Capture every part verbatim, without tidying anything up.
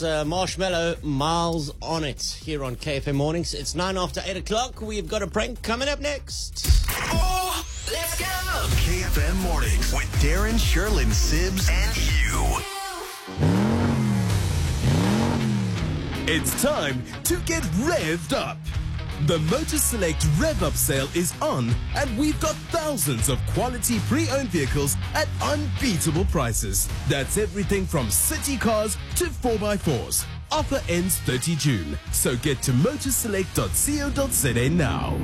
That's uh, Marshmallow, Miles on It, here on K F M Mornings. It's nine after eight o'clock. We've got a prank coming up next. Oh, let's go! K F M Mornings with Darren, Sherlyn, Sibs, and Hugh. It's time to get revved up. The Motor Select Rev Up sale is on, and we've got thousands of quality pre-owned vehicles at unbeatable prices. That's everything from city cars to four by fours. Offer ends thirtieth of June, so get to motor select dot co dot za now.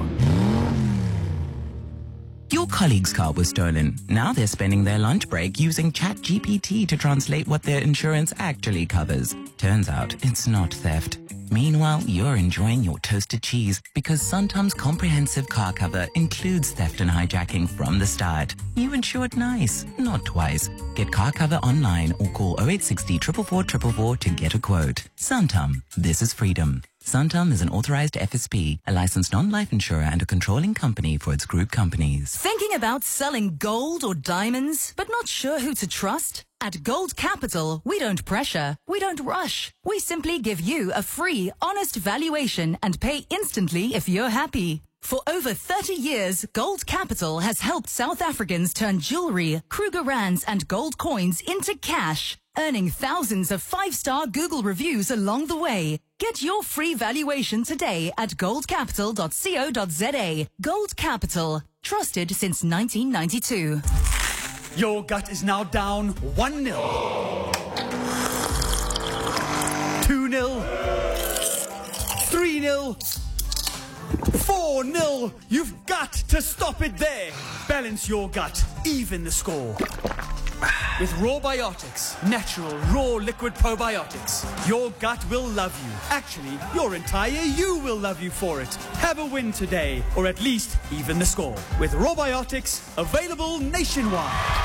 Your colleague's car was stolen. Now they're spending their lunch break using ChatGPT to translate what their insurance actually covers. Turns out it's not theft. Meanwhile, you're enjoying your toasted cheese because Santam's comprehensive car cover includes theft and hijacking from the start. You insured nice, not twice. Get car cover online or call oh eight six oh, four four four four four to get a quote. Santam, this is freedom. Santam is an authorized F S P, a licensed non-life insurer and a controlling company for its group companies. Thinking about selling gold or diamonds, but not sure who to trust? At Gold Capital, we don't pressure, we don't rush. We simply give you a free, honest valuation and pay instantly if you're happy. For over thirty years, Gold Capital has helped South Africans turn jewelry, Kruger Rands and gold coins into cash, earning thousands of five-star Google reviews along the way. Get your free valuation today at gold capital dot co dot za. Gold Capital, trusted since nineteen ninety-two. Your gut is now down one nil. two nil. three nil. four nil. You've got to stop it there. Balance your gut. Even the score. With Rawbiotics, natural, raw liquid probiotics, your gut will love you. Actually, your entire you will love you for it. Have a win today, or at least even the score. With Rawbiotics, available nationwide.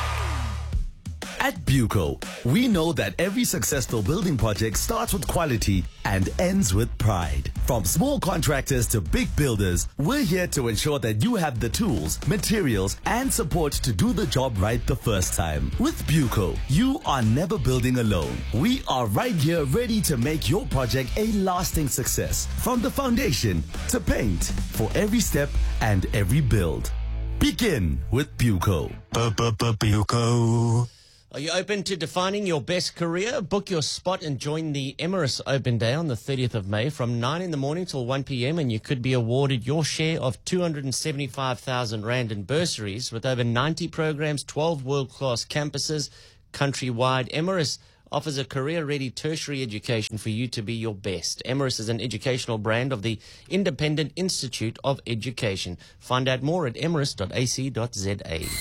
At Buco, we know that every successful building project starts with quality and ends with pride. From small contractors to big builders, we're here to ensure that you have the tools, materials, and support to do the job right the first time. With Buco, you are never building alone. We are right here ready to make your project a lasting success. From the foundation to paint, for every step and every build. Begin with Buco. Buco. Are you open to defining your best career? Book your spot and join the Emirates Open Day on the thirtieth of May from nine in the morning till one p.m. and you could be awarded your share of two hundred seventy-five thousand rand in bursaries with over ninety programs, twelve world-class campuses countrywide. Emirates offers a career-ready tertiary education for you to be your best. Emirates is an educational brand of the Independent Institute of Education. Find out more at emirates dot a c dot za.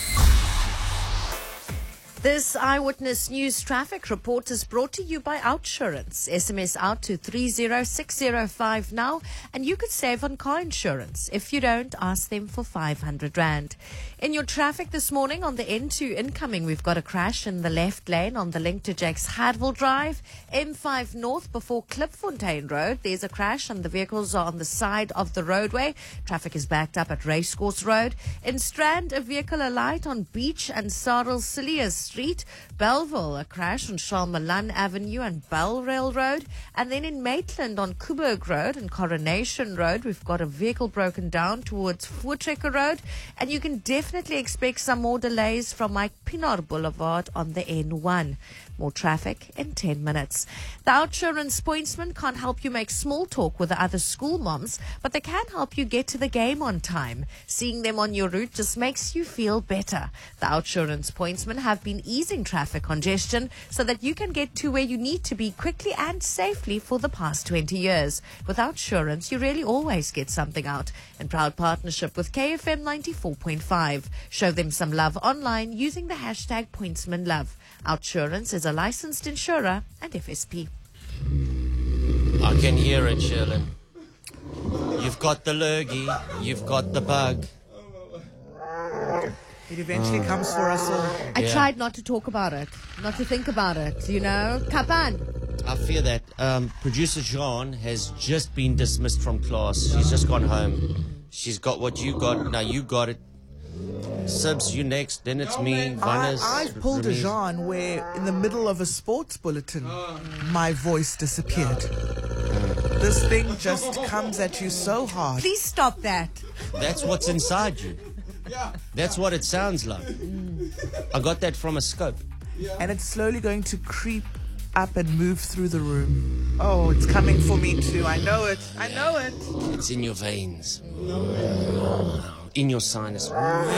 This Eyewitness News traffic report is brought to you by Outsurance. S M S out to three zero six zero five now and you could save on car insurance. If you don't, ask them for five hundred rand. In your traffic this morning on the N two incoming, we've got a crash in the left lane on the link to Jack's Hadville Drive. M five North before Klipfontein Road, there's a crash and the vehicles are on the side of the roadway. Traffic is backed up at Racecourse Road. In Strand, a vehicle alight on Beach and Sarl Cilliers Street. Belleville, a crash on Shalmalan Avenue and Belrail Road. And then in Maitland on Coburg Road and Coronation Road, we've got a vehicle broken down towards Voortrekker Road. And you can definitely expect some more delays from Mike Pinar Boulevard on the N one. More traffic in ten minutes. The Outsurance pointsman can't help you make small talk with the other school moms, but they can help you get to the game on time. Seeing them on your route just makes you feel better. The Outsurance pointsmen have been easing traffic congestion so that you can get to where you need to be quickly and safely for the past twenty years. With Outsurance, you really always get something out. In proud partnership with K F M ninety-four point five. Show them some love online using the hashtag PointsmanLove. Outsurance is a licensed insurer and F S P. I can hear it, Sherlyn. You've got the lurgy, you've got the bug. It eventually comes for us all. I Yeah. tried not to talk about it, not to think about it, you know. Kapan. I fear that um, producer Jean has just been dismissed from class. She's just gone home. She's got what you got. Now you got it. Sibs, you next. Then it's me. I, Vannes. I've pulled a Remy. Jean where, in the middle of a sports bulletin, my voice disappeared. This thing just comes at you so hard. Please stop that. That's what's inside you. That's what it sounds like. I got that from a scope. And it's slowly going to creep up and move through the room. Oh, it's coming for me too. I know it. I know it. It's in your veins. In your sinus.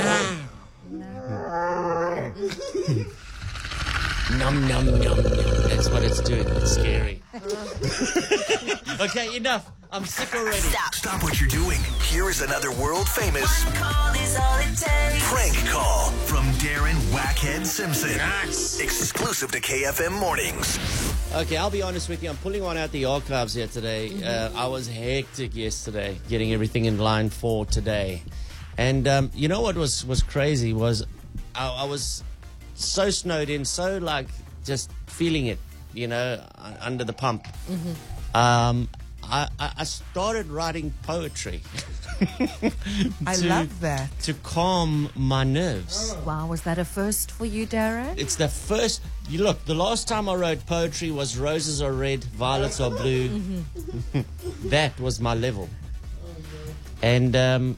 Num, num, num, num. That's what it's doing. It's scary. Okay, enough. I'm sick already. Stop. Stop what you're doing. Here is another world famous One call is all it takes. prank call from Darren Wackhead Simpson. Nice. Exclusive to K F M Mornings. Okay, I'll be honest with you. I'm pulling one out the archives here today. Uh, I was hectic yesterday, getting everything in line for today. And um, you know what was, was crazy was I, I was so snowed in, so like just feeling it, you know, uh, under the pump. Um, I, I I started writing poetry. I to- love that. To calm my nerves. Wow, was that a first for you, Darren? It's the first. You look. The last time I wrote poetry was roses are red, violets are blue. That was my level. And um,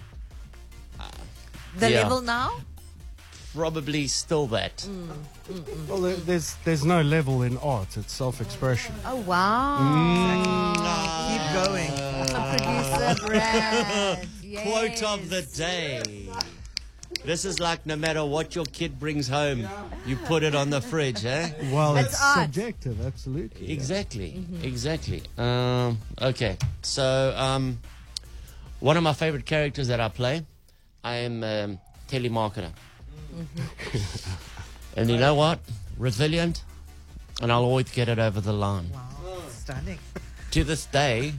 The yeah. level now? probably still that. Well, there- there's there's no level in art. It's self-expression. Oh, wow. Keep going. Producer Brad. Quote of the day. This is like no matter what your kid brings home, you put it on the fridge, eh? Well, That's it's art. subjective, absolutely. Exactly, exactly. Um, okay, so um, one of my favorite characters that I play, I am um, telemarketer. And you know what? Resilient, and I'll always get it over the line. Stunning. To this day,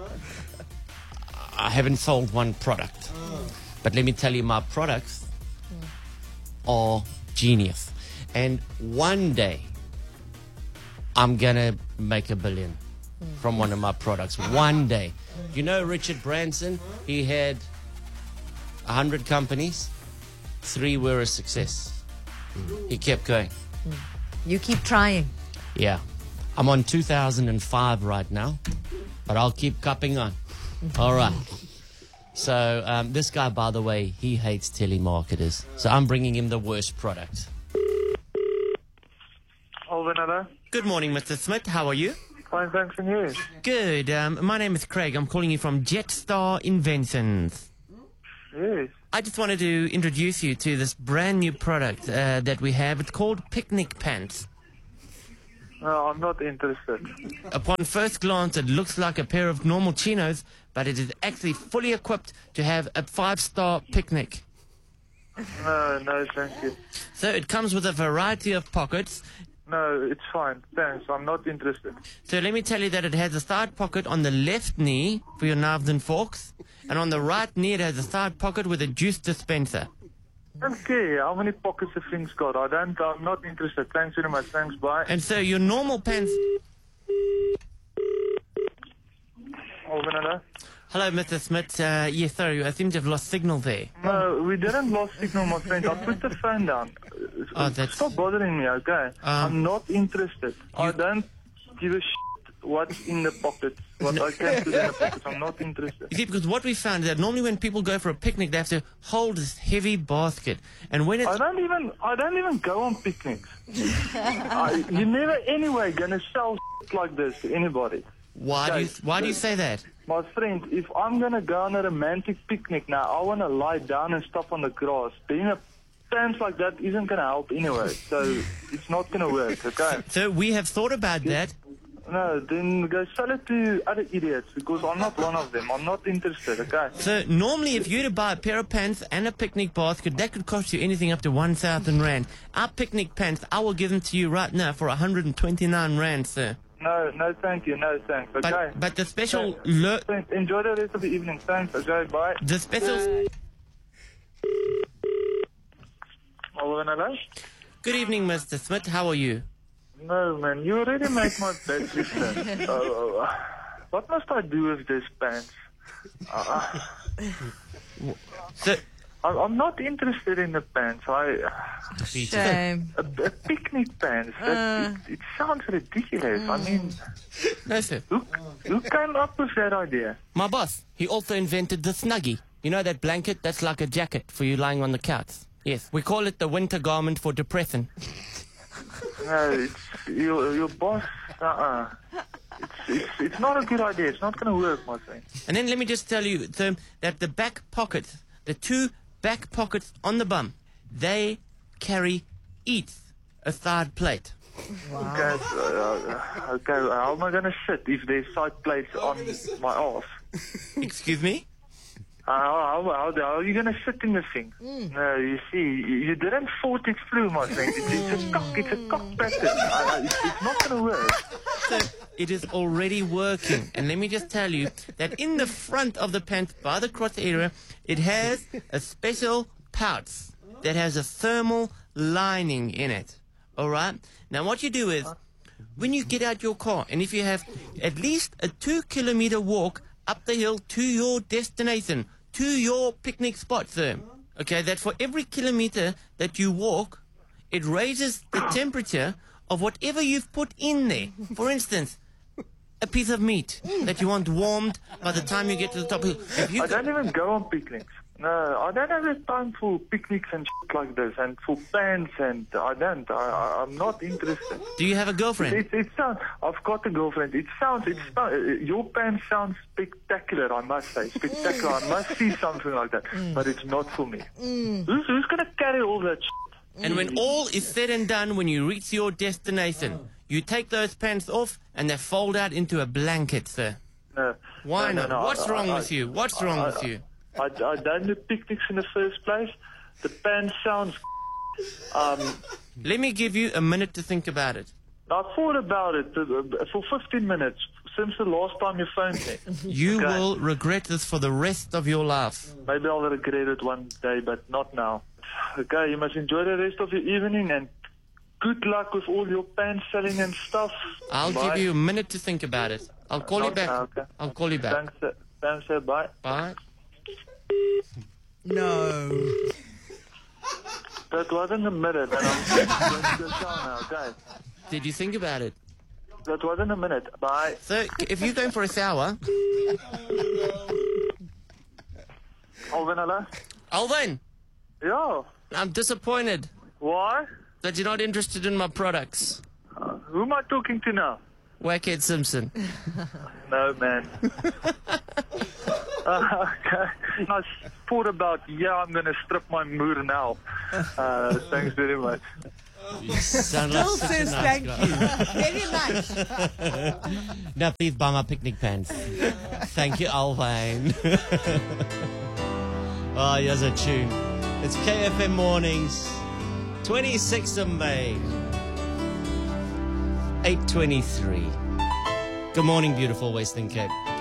I haven't sold one product. But let me tell you, my products are genius. And one day, I'm going to make a billion from one of my products. One day. You know Richard Branson? He had one hundred companies. Three were a success. He kept going. You keep trying. Yeah. I'm on two thousand five right now, but I'll keep cupping on. All right. So um, this guy, by the way, he hates telemarketers. So I'm bringing him the worst product. Alvinada. Good morning, Mister Smith. How are you? Fine, thanks, and you? Good. Um, my name is Craig. I'm calling you from Jetstar Inventions. Yes. I just wanted to introduce you to this brand new product uh, that we have. It's called Picnic Pants. No, I'm not interested. Upon first glance, it looks like a pair of normal chinos, but it is actually fully equipped to have a five-star picnic. No, no, thank you. So it comes with a variety of pockets. No, it's fine. Thanks, I'm not interested. So let me tell you that it has a side pocket on the left knee for your knives and forks, and on the right knee it has a side pocket with a juice dispenser. Okay, how many pockets the thing's got? I don't, I'm not interested. Thanks very much. Thanks, bye. And so your normal pants... Alvinada. Hello, Mister Smith. Uh, yes, sorry, I seem to have lost signal there. No, we didn't lose signal, my friend. I put the phone down. Oh, that's- Stop bothering me, okay? I'm not interested. I don't give a shit what's in the pockets. What I can put in the pockets. I'm not interested. You see, because what we found is that normally when people go for a picnic, they have to hold this heavy basket. And when it's... I don't even I don't even go on picnics. I, you're never anyway gonna sell shit like this to anybody. Why do you, why do you say that? My friend, if I'm gonna go on a romantic picnic now, I wanna lie down and stuff on the grass. Being a pants like that isn't gonna help anyway, so it's not gonna work, okay? So we have thought about that. No, then go sell it to other idiots because I'm not one of them. I'm not interested, okay? So normally if you were to buy a pair of pants and a picnic basket, that could cost you anything up to one thousand rand. Our picnic pants, I will give them to you right now for one hundred twenty-nine rand, sir. No, no, thank you, no thanks, okay? But, but the special... Lo- Thanks. Enjoy the rest of the evening, thanks, okay, bye. the special... Hello? Good evening, Mister Smith. How are you? No, man, you already make my bed listen. Oh, uh, what must I do with this pants? Uh, So, I'm, I'm not interested in the pants. I Shame. a, a picnic pants. That, Uh. it, it sounds ridiculous. I mean, No, sir. who who came up with that idea? My boss, he also invented the Snuggie. You know that blanket that's like a jacket for you lying on the couch? Yes, we call it the winter garment for depression. No, it's your your boss. Uh-uh. It's, it's it's not a good idea. It's not going to work, my friend. And then let me just tell you the, that the back pockets, the two back pockets on the bum, they carry each a third plate. Okay, uh, okay. How am I going to sit if there's side plates on my ass? Excuse me? Uh, how, how, how are you going to sit in the thing? Mm. No, you see, you, you didn't thought it through, my friend. It's, it's a cock, it's a cock pattern. I, I, it's, it's not going to work. So it is already working. And let me just tell you that in the front of the pants, by the crotch area, it has a special pouch that has a thermal lining in it. All right? Now what you do is, when you get out your car, and if you have at least a two kilometer walk up the hill to your destination, to your picnic spot, sir. Okay, that for every kilometer that you walk, it raises the temperature of whatever you've put in there. For instance, a piece of meat that you want warmed by the time you get to the top hill. If you I don't even go on picnics. No, I don't have the time for picnics and shit like this, and for pants, and I don't. I, I, I'm not interested. Do you have a girlfriend? It, it sounds. I've got a girlfriend. It sounds. It sounds. Your pants sounds spectacular. I must say, spectacular. I must see something like that, but it's not for me. Who's, who's gonna carry all that shit? And when all is said and done, when you reach your destination, you take those pants off and they fold out into a blanket, sir. No. Why no, not? no, no, What's I- wrong I- with you? What's wrong I- with you? I, I don't do picnics in the first place. The pants sounds. Um, Let me give you a minute to think about it. I thought about it uh, for fifteen minutes since the last time you phoned me. You Okay. will regret this for the rest of your life. Maybe I'll regret it one day, but not now. Okay, you must enjoy the rest of your evening and good luck with all your pants selling and stuff. I'll Bye. give you a minute to think about it. I'll call you Okay, back. okay. I'll call you back. Thanks, sir. Thanks, sir. Bye. Bye. No. That wasn't a minute, and I'm going to go down now, okay? Did you think about it? That wasn't a minute. Bye. So, if you're going for a shower, Alvin, hello? Alvin, Yeah. I'm disappointed Why? that you're not interested in my products. Uh, who am I talking to now? Wackhead Simpson. No, man. uh, okay. I thought about, yeah, I'm going to strip my moor now. Uh, thanks very much. You sound like Still such a says nice thank guy. you. Very much. Now please buy my picnic pants. Thank you, Alvin. Oh, here's a tune. It's K F M Mornings, twenty-sixth of May, eight twenty-three. Good morning, beautiful Western Cape.